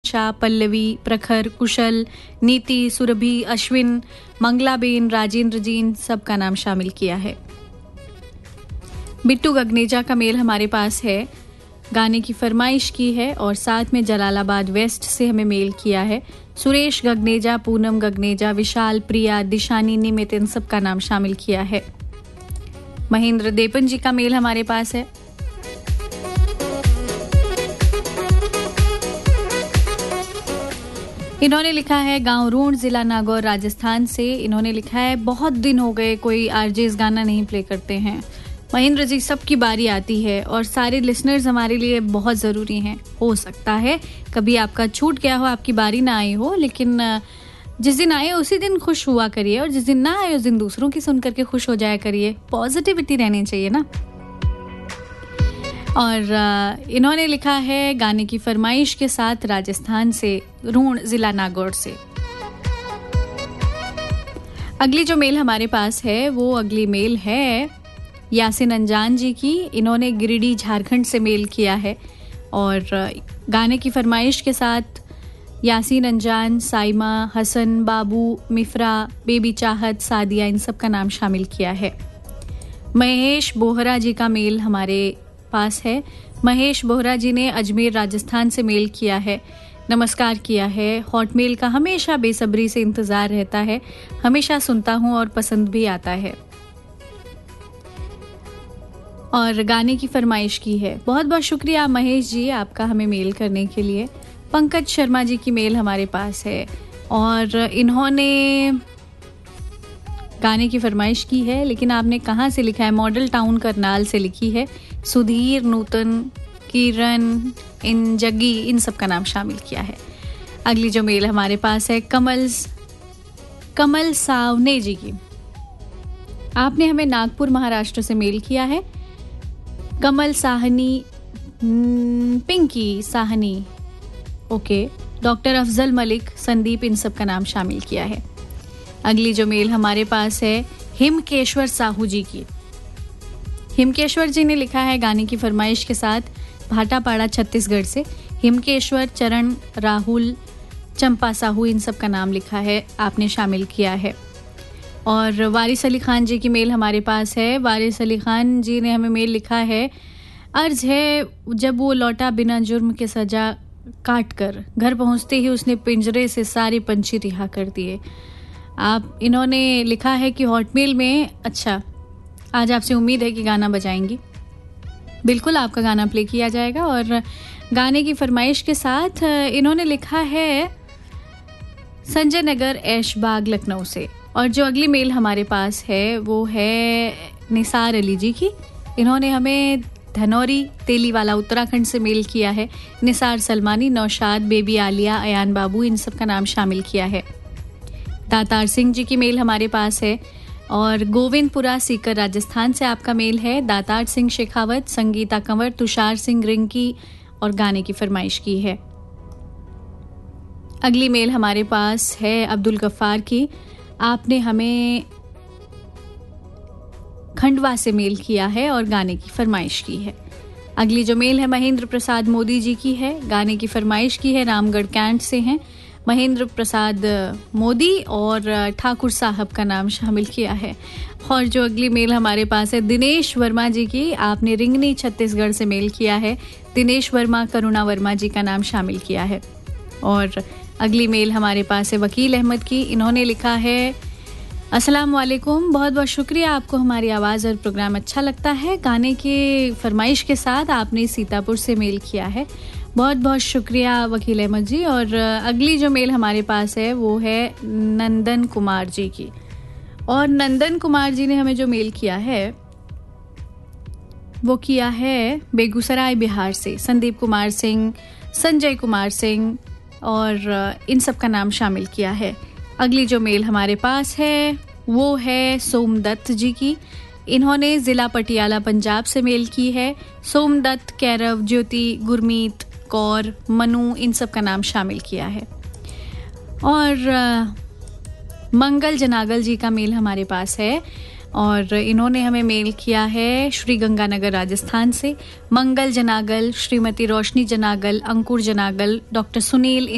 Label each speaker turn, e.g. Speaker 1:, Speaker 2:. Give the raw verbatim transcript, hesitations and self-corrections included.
Speaker 1: प्रतीक्षा, पल्लवी, प्रखर, कुशल, नीति, सुरभि, अश्विन, मंगलाबेन, राजेंद्र जी, इन सब का नाम शामिल किया है। बिट्टू गगनेजा का मेल हमारे पास है, गाने की फरमाइश की है और साथ में जलालाबाद वेस्ट से हमें मेल किया है। सुरेश गगनेजा, पूनम गगनेजा, विशाल, प्रिया, दिशानी, निमित, इन सब का नाम शामिल किया है। महेंद्र देपन जी का मेल हमारे पास है। इन्होंने लिखा है गांव रूण, जिला नागौर, राजस्थान से। इन्होंने लिखा है बहुत दिन हो गए कोई आरजेस गाना नहीं प्ले करते हैं। महेंद्र जी, सबकी बारी आती है और सारे लिसनर्स हमारे लिए बहुत ज़रूरी हैं। हो सकता है कभी आपका छूट गया हो, आपकी बारी ना आई हो, लेकिन जिस दिन आए उसी दिन खुश हुआ करिए और जिस दिन ना आए उस दिन दूसरों की सुन करके खुश हो जाया करिए। पॉजिटिविटी रहनी चाहिए ना। और इन्होंने लिखा है गाने की फरमाइश के साथ राजस्थान से, रूण, जिला नागौर से। अगली जो मेल हमारे पास है वो अगली मेल है यासिन अंजान जी की। इन्होंने गिरिडीह, झारखंड से मेल किया है और गाने की फरमाइश के साथ यासिन अंजान, साइमा, हसन, बाबू, मिफ्रा, बेबी चाहत, सादिया, इन सब का नाम शामिल किया है। महेश बोहरा जी का मेल हमारे पास है। महेश बोहरा जी ने अजमेर, राजस्थान से मेल किया है, नमस्कार किया है। हॉटमेल का हमेशा बेसब्री से इंतज़ार रहता है, हमेशा सुनता हूँ और पसंद भी आता है। और गाने की फरमाइश की है। बहुत बहुत शुक्रिया महेश जी आपका हमें मेल करने के लिए। पंकज शर्मा जी की मेल हमारे पास है और इन्होंने गाने की फरमाइश की है, लेकिन आपने कहाँ से लिखा है? मॉडल टाउन करनाल से लिखी है। सुधीर, नूतन, किरण, इन जग्गी, इन सब का नाम शामिल किया है। अगली जो मेल हमारे पास है कमल कमल सावने जी की। आपने हमें नागपुर, महाराष्ट्र से मेल किया है। कमल साहनी, पिंकी साहनी, ओके, डॉक्टर अफजल मलिक, संदीप, इन सब का नाम शामिल किया है। अगली जो मेल हमारे पास है हिमकेश्वर साहू जी की। हिमकेश्वर जी ने लिखा है गाने की फरमाइश के साथ भाटापाड़ा, छत्तीसगढ़ से। हिमकेश्वर, चरण, राहुल, चंपा साहू, इन सब का नाम लिखा है, आपने शामिल किया है। और वारिस अली खान जी की मेल हमारे पास है। वारिस अली खान जी ने हमें मेल लिखा है, अर्ज है जब वो लौटा बिना जुर्म के सजा काट कर, घर पहुंचते ही उसने पिंजरे से सारे पंछी रिहा कर दिए। आप इन्होंने लिखा है कि हॉटमेल में, अच्छा, आज आपसे उम्मीद है कि गाना बजाएंगी। बिल्कुल आपका गाना प्ले किया जाएगा। और गाने की फरमाइश के साथ इन्होंने लिखा है संजय नगर, ऐशबाग, लखनऊ से। और जो अगली मेल हमारे पास है वो है निसार अली जी की। इन्होंने हमें धनौरी, तेलीवाला, उत्तराखंड से मेल किया है। निसार सलमानी, नौशाद, बेबी आलिया, अयान बाबू, इन सब का नाम शामिल किया है। दातार सिंह जी की मेल हमारे पास है और गोविंदपुरा, सीकर, राजस्थान से आपका मेल है। दातार सिंह शेखावत, संगीता कंवर, तुषार सिंह रिंकी, और गाने की फरमाइश की है। अगली मेल हमारे पास है अब्दुल गफ्फार की। आपने हमें खंडवा से मेल किया है और गाने की फरमाइश की है। अगली जो मेल है महेंद्र प्रसाद मोदी जी की है। गाने की फरमाइश की है, रामगढ़ कैंट से हैं महेंद्र प्रसाद मोदी, और ठाकुर साहब का नाम शामिल किया है। और जो अगली मेल हमारे पास है दिनेश वर्मा जी की। आपने रिंगनी, छत्तीसगढ़ से मेल किया है। दिनेश वर्मा, करुणा वर्मा जी का नाम शामिल किया है। और अगली मेल हमारे पास है वकील अहमद की। इन्होंने लिखा है, अस्सलाम वालेकुम, बहुत बहुत शुक्रिया, आपको हमारी आवाज़ और प्रोग्राम अच्छा लगता है। गाने की फरमाइश के साथ आपने सीतापुर से मेल किया है। बहुत बहुत शुक्रिया वकील अहमद जी। और अगली जो मेल हमारे पास है वो है नंदन कुमार जी की। और नंदन कुमार जी ने हमें जो मेल किया है वो किया है बेगूसराय, बिहार से। संदीप कुमार सिंह, संजय कुमार सिंह, और इन सब का नाम शामिल किया है। अगली जो मेल हमारे पास है वो है सोमदत्त जी की। इन्होंने ज़िला पटियाला, पंजाब से मेल की है। सोमदत्त, कैरव, ज्योति, गुरमीत कौर, मनु, इन सब का नाम शामिल किया है। और मंगल जनागल जी का मेल हमारे पास है और इन्होंने हमें मेल किया है श्री गंगानगर, राजस्थान से। मंगल जनागल, श्रीमती रोशनी जनागल, अंकुर जनागल, डॉक्टर सुनील,